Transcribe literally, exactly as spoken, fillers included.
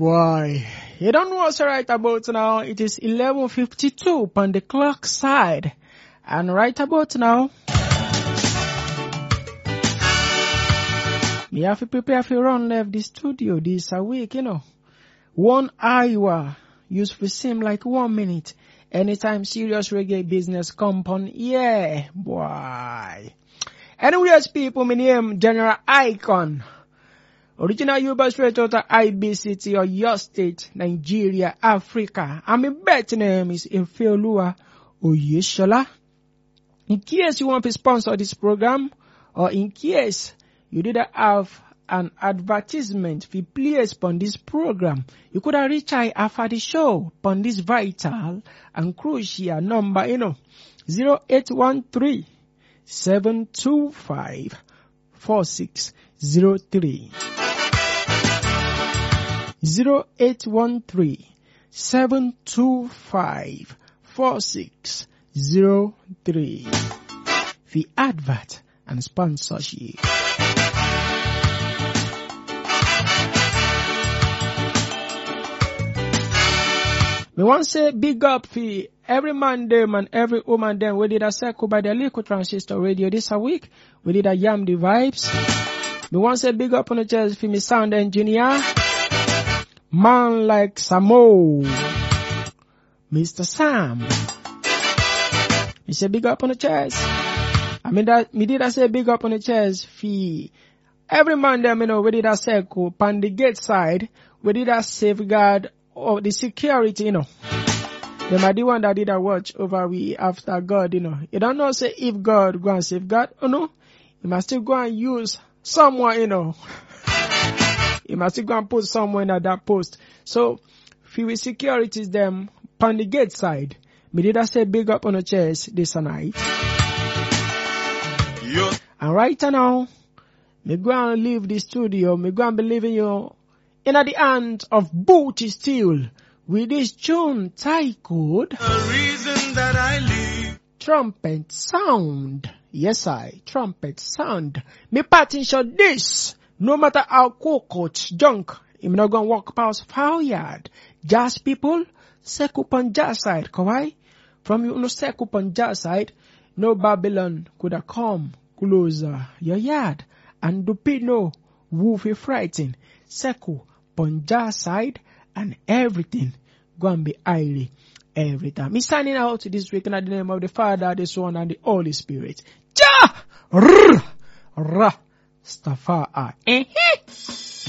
Boy, you don't know what's right about now. It is eleven fifty-two on the clock side. And right about now, me have to prepare for run left the studio this a week, you know. One hour used to seem like one minute. Anytime serious reggae business come on, yeah, boy. Anyways, people, my name General Icon. Original Yoruba straight out of I B City or your state, Nigeria, Africa. And my birth name is Ifeoluwa Oyeshola. In case you want to sponsor this program, or in case you didn't have an advertisement for place on this program, you could have reached out after the show on this vital and crucial number, you know, zero eight one three, seven two five, four six zero three. zero eight one three, seven two five, four six zero three. For advert and sponsorship. We want to say big up for every man them and every woman them. We did a circle by the Liquid Transistor Radio this a week. We did a Yam the Vibes. We want to say big up on the chest for me sound engineer. Man like Samo. Mister Sam. Me say big up on the chest. I mean that, me did I say big up on the chest for every man them, you know, we did a circle on the gate side. We did a safeguard of the security, you know. Them are the one that did a watch over we after God, you know. You don't know say if God go and safeguard, you know. You must still go and use someone, you know. You must still go and put someone at that post. So, for we securities them on the gate side, me did I say big up on the chest this night. Yeah. And right now, me go and leave the studio, me go and be leaving you in at the hand of Booty Steel with this tune titled The Reason That I Live. Trumpet Sound. Yes, I. Trumpet Sound. Me pattern shot this. No matter how cockroach junk, I'm not gonna walk past foul yard. Jazz people, sek up on jazz side, kawaii. From you no sek up on jazz side, no Babylon could have come closer your yard. And do pino, woofy frighten, seku on jazz side, and everything gonna be highly every time. Me signing out this week in the name of the Father, the Son, and the Holy Spirit. Ja! Rrr! Ra! Stafaa. Eh?